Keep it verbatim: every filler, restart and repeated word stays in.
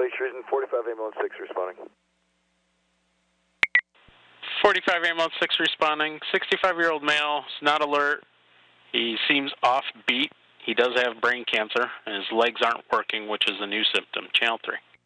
Lake Street, forty-five ambulance six responding. forty-five ambulance six responding. sixty-five-year-old male is not alert. He seems off beat. He does have brain cancer, and his legs aren't working, which is a new symptom. Channel three.